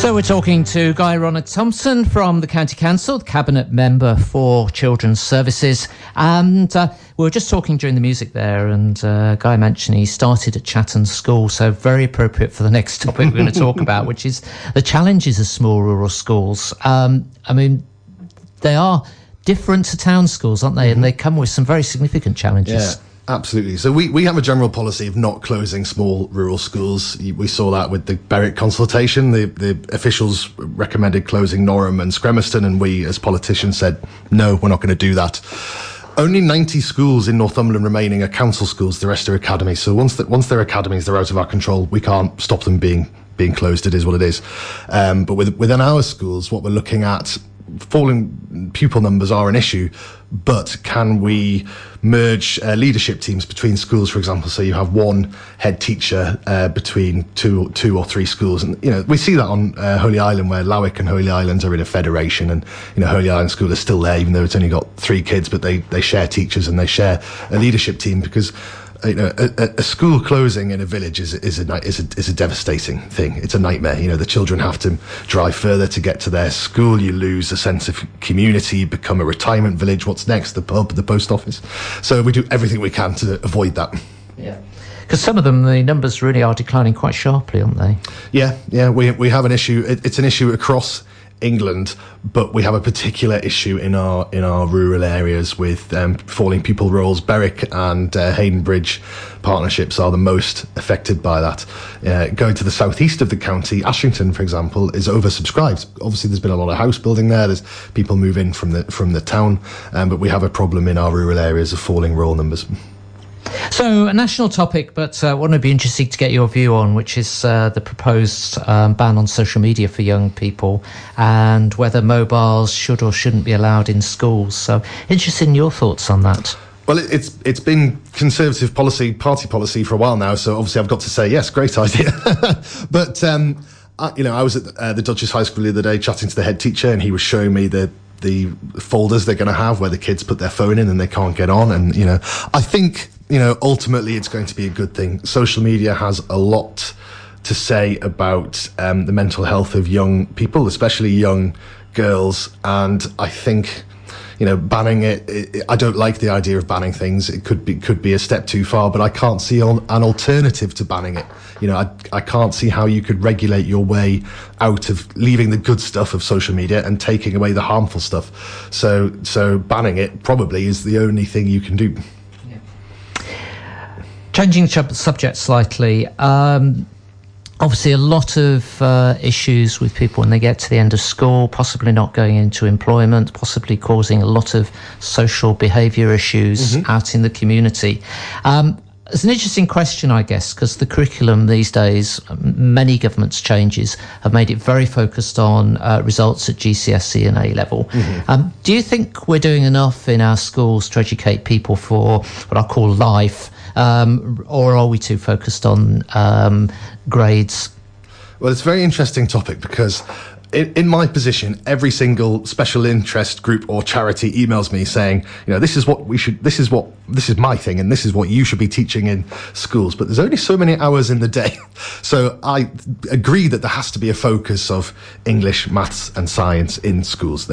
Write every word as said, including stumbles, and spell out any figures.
So we're talking to Guy Ronald-Thompson from the County Council, the Cabinet Member for Children's Services. And uh, we were just talking during the music there, and uh, Guy mentioned he started at Chatton School, so very appropriate for the next topic we're going to talk about, which is the challenges of small rural schools. Um, I mean, they are different to town schools, aren't they? Mm-hmm. And they come with some very significant challenges. Yeah. Absolutely. So we, we have a general policy of not closing small rural schools. We saw that with the Berwick consultation. The, the officials recommended closing Norham and Scremiston, and we as politicians said, no, we're not going to do that. Only ninety schools in Northumberland remaining are council schools. The rest are academies. So once that once they're academies, they're out of our control. We can't stop them being being closed. It is what it is. Um, but with, within our schools, what we're looking at, falling pupil numbers are an issue, but can we merge uh, leadership teams between schools, for example, so you have one head teacher uh, between two two or three schools? And you know, we see that on uh, Holy Island, where Lowick and Holy Islands are in a federation, and you know, Holy Island School is still there, even though it's only got three kids, but they they share teachers and they share a leadership team, because you know, a, a school closing in a village is is a is a is a devastating thing. It's a nightmare. You know, the children have to drive further to get to their school. You lose a sense of community. You become a retirement village. What's next? The pub, the post office. So we do everything we can to avoid that. Yeah. Because some of them, the numbers really are declining quite sharply, aren't they? Yeah, yeah. We we have an issue. It, it's an issue across England, but we have a particular issue in our in our rural areas with um, falling pupil rolls. Berwick and uh, Hayden Bridge partnerships are the most affected by that. Uh, going to the southeast of the county, Ashington, for example, is oversubscribed. Obviously, there's been a lot of house building there. There's people move in from the from the town, um, but we have a problem in our rural areas of falling roll numbers. So, a national topic, but uh, one would be interesting to get your view on, which is uh, the proposed um, ban on social media for young people, and whether mobiles should or shouldn't be allowed in schools. So, interested in your thoughts on that. Well, it's it's been Conservative policy, party policy for a while now, so obviously I've got to say, yes, great idea. But, um, I, you know, I was at uh, the Duchess High School the other day chatting to the head teacher, and he was showing me the the folders they're going to have where the kids put their phone in and they can't get on. And, you know, I think, you know, ultimately it's going to be a good thing. Social media has a lot to say about um, the mental health of young people, especially young girls. And I think, you know, banning it, it, I don't like the idea of banning things. It could be could be a step too far, but I can't see an alternative to banning it. You know, I, I can't see how you could regulate your way out of leaving the good stuff of social media and taking away the harmful stuff. So, so banning it probably is the only thing you can do. Yeah. Changing the subject slightly, um, obviously a lot of uh, issues with people when they get to the end of school, possibly not going into employment, possibly causing a lot of social behaviour issues mm-hmm. out in the community. Um, It's an interesting question, I guess, because the curriculum these days, many governments' changes have made it very focused on uh, results at G C S E and A level. Mm-hmm. Um, do you think we're doing enough in our schools to educate people for what I call life, um, or are we too focused on um, grades? Well, it's a very interesting topic because In, in my position, every single special interest group or charity emails me saying, you know, this is what we should, this is what, this is my thing, and this is what you should be teaching in schools. But there's only so many hours in the day. So I agree that there has to be a focus of English, maths and science in schools.